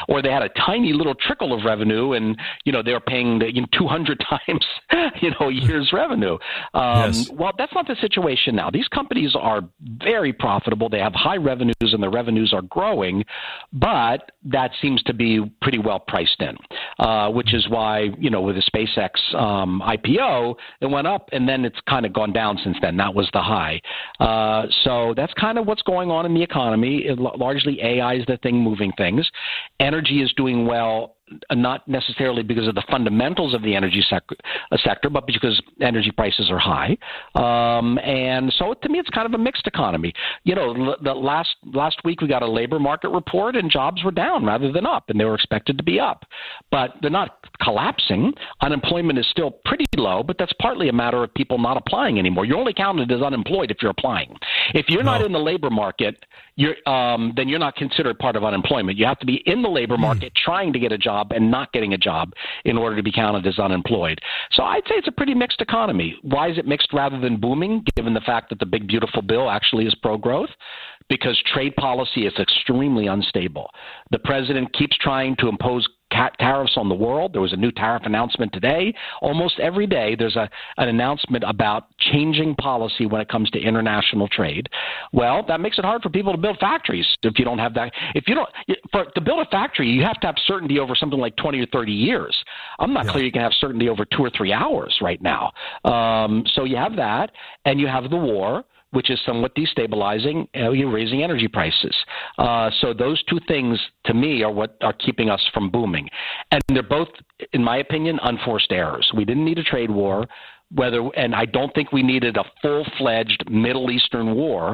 or they had a tiny little trickle of revenue, and they were paying 200 times a year's revenue. Yes. Well, that's not the situation now. These companies are very profitable. They have high revenues, and their revenues are growing, but that seems to be pretty well priced in, which is why with the SpaceX IPO, it went up, and then it's kind of gone down since then. That was the high. So that's kind of what's going on in the economy. Largely AI is the thing moving things. Energy is doing well, not necessarily because of the fundamentals of the energy sector, but because energy prices are high. And so to me, it's kind of a mixed economy. The last week we got a labor market report, and jobs were down rather than up, and they were expected to be up. But they're not collapsing. Unemployment is still pretty low, but that's partly a matter of people not applying anymore. You're only counted as unemployed if you're applying. If you're not in the labor market, then you're not considered part of unemployment. You have to be in the labor market trying to get a job and not getting a job in order to be counted as unemployed. So I'd say it's a pretty mixed economy. Why is it mixed rather than booming, given the fact that the big, beautiful bill actually is pro-growth? Because trade policy is extremely unstable. The president keeps trying to impose tariffs on the world. There was a new tariff announcement today. Almost every day there's an announcement about changing policy when it comes to international trade. Well, that makes it hard for people to build factories if you don't have that. To build a factory, you have to have certainty over something like 20 or 30 years. I'm not clear you can have certainty over 2 or 3 hours right now. So you have that, and you have the war, which is somewhat destabilizing, you're raising energy prices. So those two things, to me, are what are keeping us from booming. And they're both, in my opinion, unforced errors. We didn't need a trade war. And I don't think we needed a full-fledged Middle Eastern war.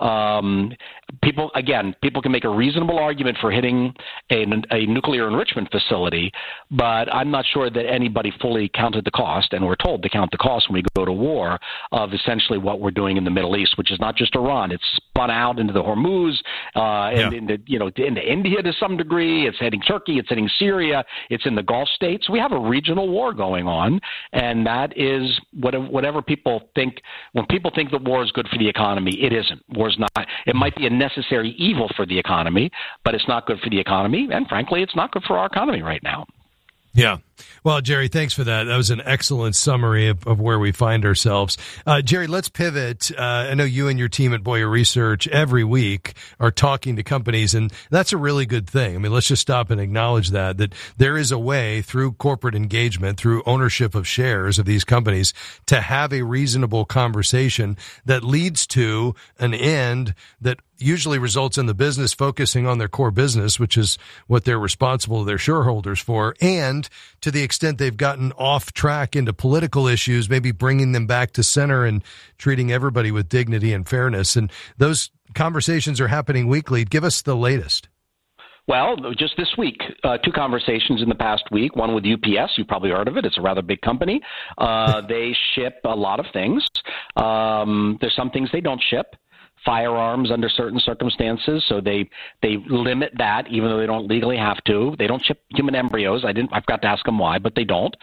People can make a reasonable argument for hitting a nuclear enrichment facility, but I'm not sure that anybody fully counted the cost, and we're told to count the cost when we go to war, of essentially what we're doing in the Middle East, which is not just Iran. It's spun out into the Hormuz, and into India to some degree. It's hitting Turkey. It's hitting Syria. It's in the Gulf states. We have a regional war going on, and that is whatever people think. When people think the war is good for the economy, it isn't. War's not. It might be a necessary evil for the economy, but it's not good for the economy, and frankly, it's not good for our economy right now. Yeah. Well, Jerry, thanks for that. That was an excellent summary of where we find ourselves. Jerry, let's pivot. I know you and your team at Boyer Research every week are talking to companies, and that's a really good thing. I mean, let's just stop and acknowledge that there is a way through corporate engagement, through ownership of shares of these companies, to have a reasonable conversation that leads to an end that usually results in the business focusing on their core business, which is what they're responsible to their shareholders for, and to the extent they've gotten off track into political issues, maybe bringing them back to center and treating everybody with dignity and fairness. And those conversations are happening weekly. Give us the latest. Well, just this week, 2 conversations in the past week, one with UPS. You've probably heard of it. It's a rather big company. They ship a lot of things. There's some things they don't ship. Firearms under certain circumstances, so they limit that, even though they don't legally have to. They don't ship human embryos. I've got to ask them why, but they don't.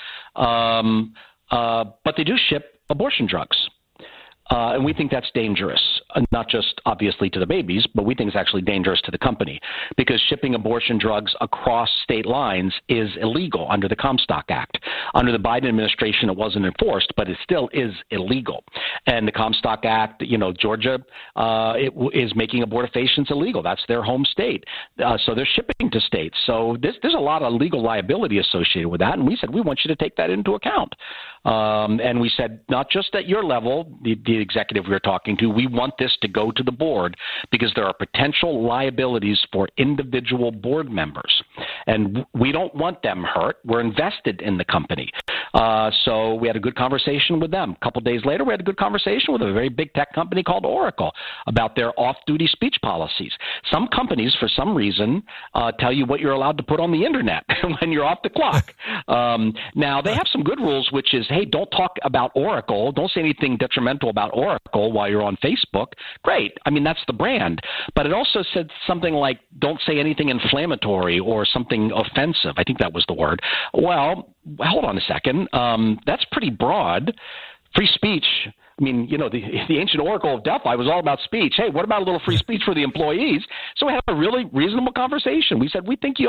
But they do ship abortion drugs. And we think that's dangerous, not just obviously to the babies, but we think it's actually dangerous to the company, because shipping abortion drugs across state lines is illegal under the Comstock Act. Under the Biden administration, it wasn't enforced, but it still is illegal. And the Comstock Act, Georgia is making abortifacients illegal. That's their home state. So they're shipping to states. So there's a lot of legal liability associated with that. And we said, we want you to take that into account. And we said, not just at your level, the executive we were talking to, we want this to go to the board, because there are potential liabilities for individual board members. And we don't want them hurt. We're invested in the company. So we had a good conversation with them. A couple days later, we had a good conversation with a very big tech company called Oracle about their off-duty speech policies. Some companies, for some reason, tell you what you're allowed to put on the internet when you're off the clock. Now, they have some good rules, which is, hey, don't talk about Oracle. Don't say anything detrimental about Oracle while you're on Facebook. Great. I mean, that's the brand. But it also said something like, don't say anything inflammatory or something offensive. I think that was the word. Well, hold on a second. That's pretty broad. Free speech. I mean, the ancient oracle of Delphi was all about speech. Hey, what about a little free speech for the employees? So we had a really reasonable conversation. We said, we think you